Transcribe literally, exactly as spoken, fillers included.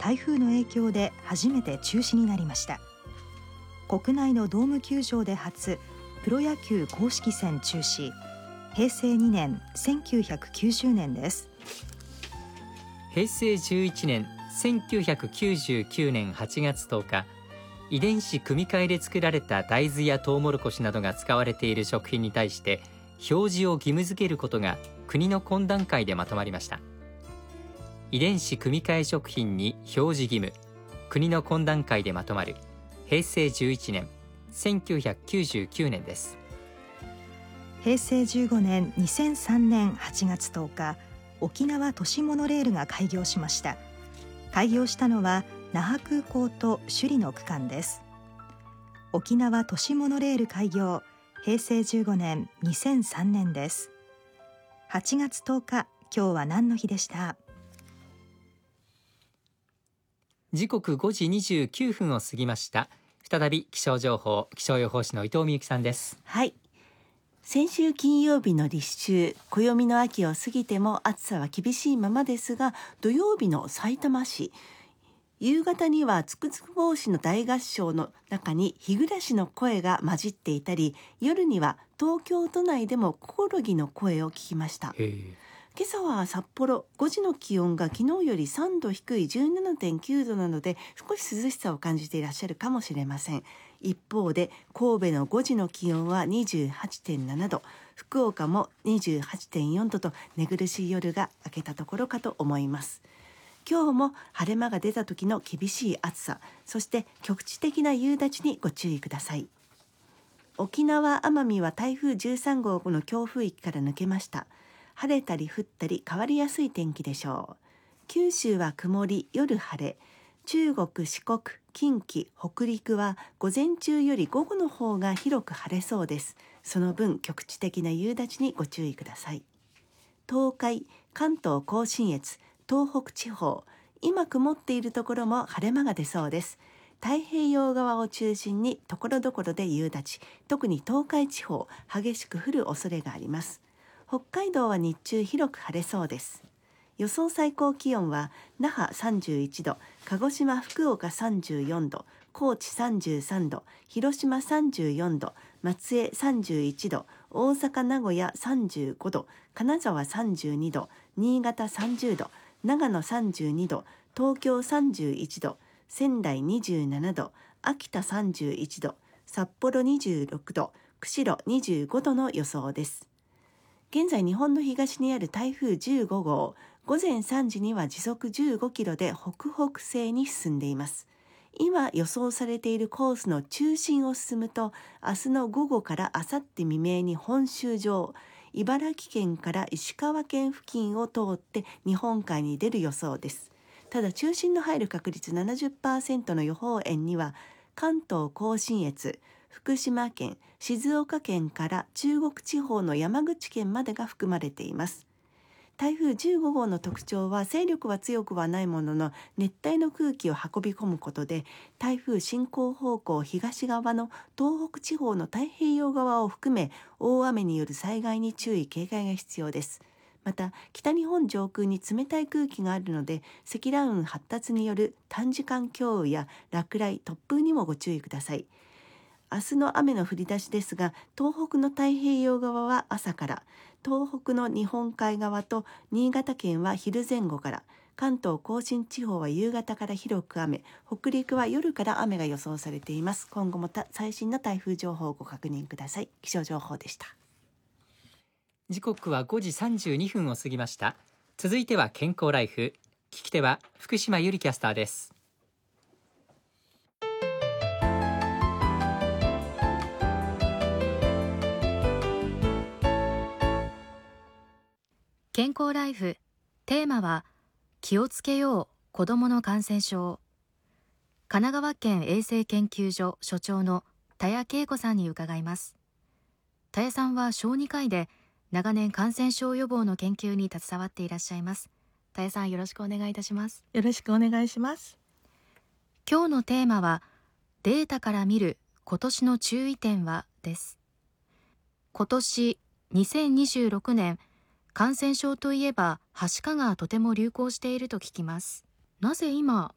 台風の影響で初めて中止になりました。国内のドーム球場で初、プロ野球公式戦中止。平成にねんせんきゅうひゃくきゅうじゅうねんです。 平成じゅういちねんせんきゅうひゃくきゅうじゅうきゅうねんはちがつとおか、遺伝子組み換えで作られた大豆やトウモロコシなどが使われている食品に対して表示を義務付けることが国の懇談会でまとまりました。遺伝子組み換え食品に表示義務、国の懇談会でまとまる平成じゅういちねんせんきゅうひゃくきゅうじゅうきゅうねんです。 平成じゅうごねんにせんさんねんはちがつとおか、沖縄都市モノレールが開業しました。開業したのは那覇空港と首里の区間です。沖縄都市モノレール開業、平成じゅうごねんにせんさんねんです。はちがつとおか、今日は何の日でした？ 時刻ごじにじゅうきゅうふんを過ぎました。再び気象情報、気象予報士の伊藤美由紀さんです。 はい、先週金曜日の立秋、暦の秋を過ぎても暑さは厳しいままですが、土曜日のさいたま市、夕方にはつくつく帽子の大合唱の中に日暮らしの声が混じっていたり、夜には東京都内でもコオロギの声を聞きました。今朝は札幌ごじの気温が昨日よりさんど低い じゅうななてんきゅうどなので、少し涼しさを感じていらっしゃるかもしれません。一方で神戸のごじの気温は にじゅうはちてんななど、福岡も にじゅうはちてんよんどと寝苦しい夜が明けたところかと思います。今日も晴れ間が出た時の厳しい暑さ、そして局地的な夕立にご注意ください。沖縄・奄美は台風じゅうさんごうの強風域から抜けました。晴れたり降ったり変わりやすい天気でしょう。九州は曇り、夜晴れ。中国、四国、近畿、北陸は午前中より午後の方が広く晴れそうです。その分局地的な夕立にご注意ください。東海、関東甲信越、東北地方、今曇っているところも晴れ間が出そうです。太平洋側を中心にところどころで夕立、特に東海地方、激しく降る恐れがあります。北海道は日中広く晴れそうです。予想最高気温は那覇さんじゅういちど、鹿児島福岡さんじゅうよんど、高知さんじゅうさんど、広島さんじゅうよんど、松江さんじゅういちど、大阪名古屋さんじゅうごど、金沢さんじゅうにど、新潟さんじゅうど、長野さんじゅうにど、東京さんじゅういちど、仙台にじゅうななど、秋田さんじゅういちど、札幌にじゅうろくど、釧路にじゅうごどの予想です。現在日本の東にある台風じゅうごごう、午前さんじには時速じゅうごキロで北北西に進んでいます。今予想されているコースの中心を進むと、明日の午後から明後日未明に本州上、茨城県から石川県付近を通って日本海に出る予想です。ただ中心の入る確率 ななじゅっパーセント の予報円には、関東甲信越、福島県、静岡県から中国地方の山口県までが含まれています。台風じゅうごごうの特徴は、勢力は強くはないものの熱帯の空気を運び込むことで、台風進行方向東側の東北地方の太平洋側を含め大雨による災害に注意警戒が必要です。また北日本上空に冷たい空気があるので、積乱雲発達による短時間強雨や落雷、突風にもご注意ください。明日の雨の降り出しですが、東北の太平洋側は朝から、東北の日本海側と新潟県は昼前後から、関東甲信地方は夕方から広く雨、北陸は夜から雨が予想されています。今後も最新の台風情報をご確認ください。気象情報でした。 時刻はごじさんじゅうにふんを過ぎました。続いては健康ライフ。聞き手は福島由里キャスターです。 健康ライフ、テーマは気をつけよう子どもの感染症。神奈川県衛生研究所所長の田谷恵子さんに伺います。田谷さんは小児科医で長年感染症予防の研究に携わっていらっしゃいます。田谷さん、よろしくお願いいたします。 よろしくお願いします。 今日のテーマはデータから見る今年の注意点はです。今年にせんにじゅうろくねん、感染症といえばはしかがとても流行していると聞きます。なぜ今